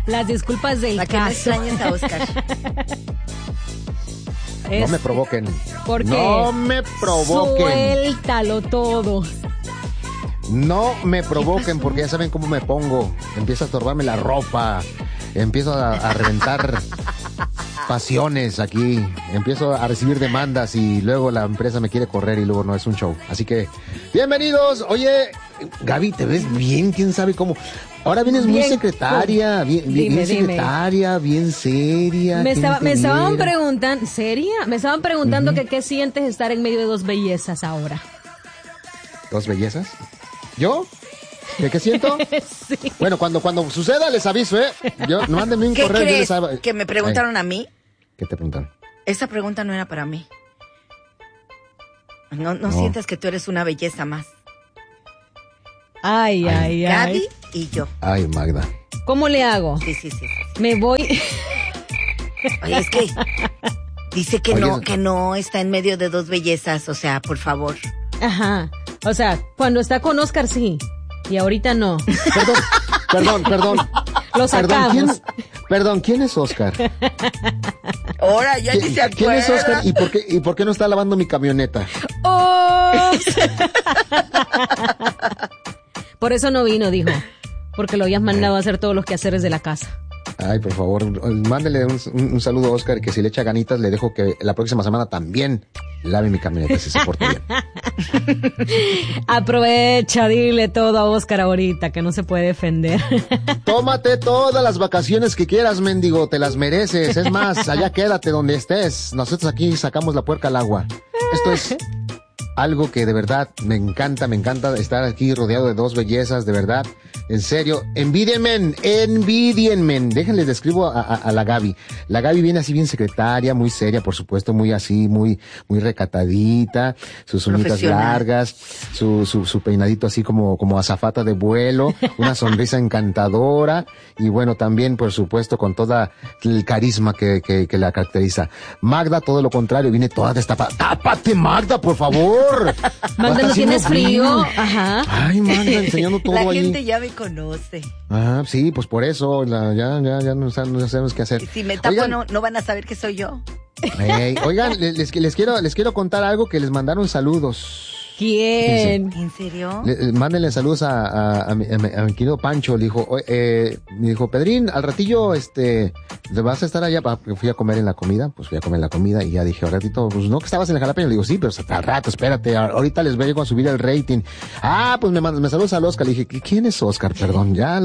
Las disculpas del caso. ¿Para qué me extrañas a Oscar? No me provoquen. ¿Por qué? No me provoquen. Suéltalo todo. No me provoquen porque ya saben cómo me pongo. Empiezo a estorbarme la ropa. Empiezo a reventar pasiones aquí. Empiezo a recibir demandas y luego la empresa me quiere correr y luego no es un show. Así que, bienvenidos. Oye, Gaby, ¿te ves bien? ¿Quién sabe cómo? Ahora vienes bien, muy secretaria, bien secretaria, bien seria. Me estaban preguntando, ¿seria? Me estaban preguntando que qué sientes estar en medio de dos bellezas ahora. ¿Dos bellezas? ¿Yo? ¿Qué siento? Sí. Bueno, cuando suceda les aviso, ¿eh? Yo, mándenme un correo. ¿Qué crees? ¿Que me preguntaron a mí? ¿Qué te preguntaron? Esa pregunta no era para mí. No sientas que tú eres una belleza más. Ay. Gaby y yo. Ay, Magda. ¿Cómo le hago? Sí. Me voy. Oye, es que dice que no está en medio de dos bellezas, o sea, por favor. Ajá. O sea, cuando está con Oscar sí, y ahorita no. Perdón. Lo sacamos. Perdón, ¿quién es Oscar? Ahora ya ni se acuerda. ¿Quién es Oscar y por qué no está lavando mi camioneta? ¡Oh! Por eso no vino, dijo. Porque lo habías mandado a hacer todos los quehaceres de la casa. Ay, por favor, mándele un saludo a Oscar y que si le echa ganitas le dejo que la próxima semana también lave mi camioneta si se porta bien. Aprovecha, dile todo a Oscar ahorita, que no se puede defender. Tómate todas las vacaciones que quieras, mendigo, te las mereces. Es más, allá quédate donde estés. Nosotros aquí sacamos la puerca al agua. Esto es algo que de verdad me encanta estar aquí rodeado de dos bellezas, de verdad. En serio, envidienme. Déjenles describo a la Gaby. La Gaby viene así bien secretaria, muy seria, por supuesto, muy así, muy recatadita, sus uñitas largas, su peinadito así como azafata de vuelo, una sonrisa encantadora y bueno, también por supuesto con toda el carisma que la caracteriza. Magda, todo lo contrario, viene toda destapada. ¡Tápate, Magda, por favor! Magda, ¿no tienes frío? Ajá. Ay, Magda, enseñando todo ahí. La gente ya me conoce. Ah, sí, pues por eso, ya no sabemos qué hacer. Si me tapo, oigan, no van a saber que soy yo. Oigan, les quiero contar algo que les mandaron saludos. ¿Quién? ¿En serio? Mándenle saludos a mi querido Pancho. Le dijo, Pedrín, al ratillo, ¿le vas a estar allá? Porque fui a comer en la comida. Pues fui a comer en la comida y ya dije, al ratito, pues no que estabas en el jalapeño. Le digo, sí, pero al rato, espérate, ahorita les vengo a subir el rating. Ah, pues me saludas al Oscar. Le dije, ¿quién es Oscar? Perdón, ya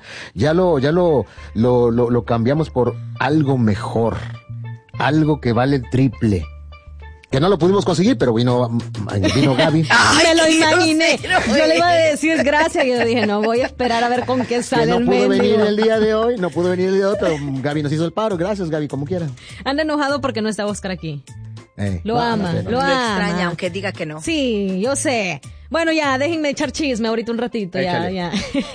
lo cambiamos por algo mejor. Algo que vale el triple. Que no lo pudimos conseguir, pero vino Gaby. Ay, me lo imaginé. Yo le iba a decir gracias y yo dije, no, voy a esperar a ver con qué sale el mendigo. No pudo venir el día de hoy, pero Gaby nos hizo el paro. Gracias, Gaby, como quiera. Anda enojado porque no está Oscar aquí. Lo ama. Lo extraña, aunque diga que no. Sí, yo sé. Bueno, ya, déjenme echar chisme ahorita un ratito. Échale. Ya.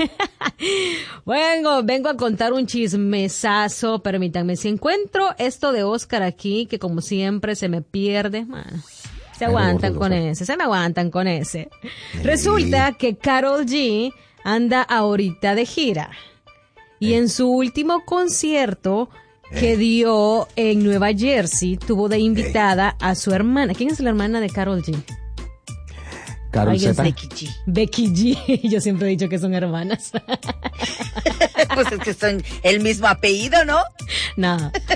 Vengo a contar un chismesazo, permítanme. Si encuentro esto de Oscar aquí, que como siempre se me pierde, man, se me aguantan con ese. Resulta que Karol G anda ahorita de gira. Y en su último concierto que dio en Nueva Jersey, tuvo de invitada a su hermana. ¿Quién es la hermana de Karol G? Karol Z. Becky G. Yo siempre he dicho que son hermanas. Pues es que son el mismo apellido, ¿no? No.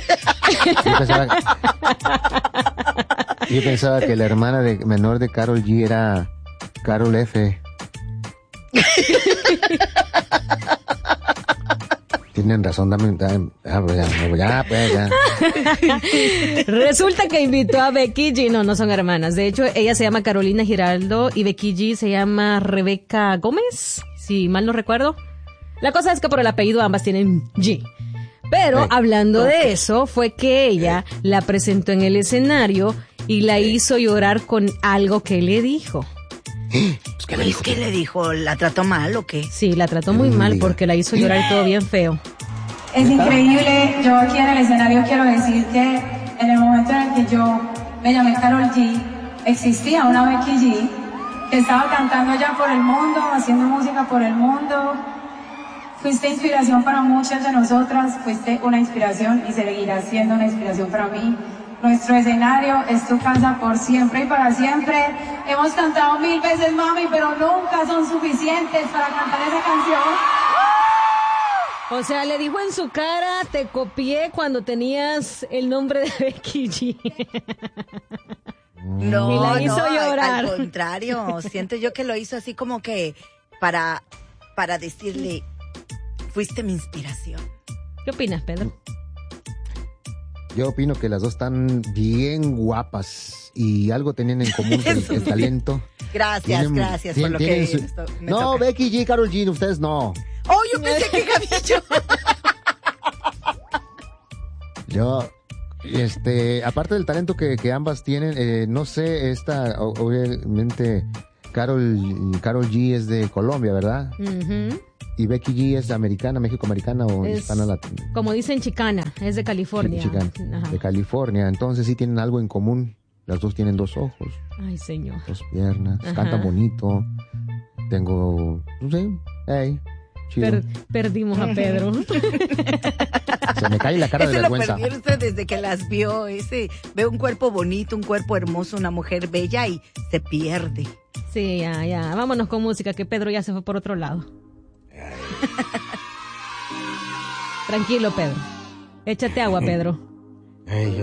Yo pensaba que la hermana menor de Karol G era Karol F. Tienen razón, ya. Resulta que invitó a Becky G, no son hermanas. De hecho, ella se llama Carolina Giraldo y Becky G se llama Rebeca Gómez, si mal no recuerdo. La cosa es que por el apellido ambas tienen G. Pero hablando de eso, fue que ella la presentó en el escenario y la hizo llorar con algo que le dijo. Pues, ¿Qué le dijo? ¿La trató mal o qué? Sí, la trató muy mal porque la hizo llorar y todo bien feo. Es increíble, yo aquí en el escenario quiero decir que en el momento en el que yo me llamé Karol G, existía una Becky G que estaba cantando ya por el mundo, haciendo música por el mundo. Fuiste inspiración para muchas de nosotras, fuiste una inspiración y seguirás siendo una inspiración para mí. Nuestro escenario es tu casa por siempre y para siempre. Hemos cantado 1000 veces Mami, pero nunca son suficientes para cantar esa canción. O sea, le dijo en su cara, te copié cuando tenías el nombre de Becky G. No, Y la hizo llorar. al contrario, siento yo que lo hizo así como que para decirle, fuiste mi inspiración. ¿Qué opinas, Pedro? Yo opino que las dos están bien guapas y algo tenían en común el talento. Gracias por lo que esto me No, toca. Becky G, Karol G, ustedes no. Oh, yo pensé que Gavillo. Yo, aparte del talento que ambas tienen, no sé, obviamente, Karol G es de Colombia, ¿verdad? Ujú. Y Becky G es americana, México-americana o Es, hispana latina. como dicen, chicana, es de California. Ajá. De California. Entonces sí tienen algo en común. Las dos tienen 2 ojos, Ay, señor. 2 piernas, Ajá. cantan bonito. Tengo, no sé, chido. Perdimos a Pedro. Se me cae la cara de Ese lo vergüenza. perdió usted desde que las vio. Ve un cuerpo bonito, un cuerpo hermoso, una mujer bella y se pierde. Sí, ya. Vámonos con música, que Pedro ya se fue por otro lado. Tranquilo, Pedro. Échate agua, Pedro. Ay,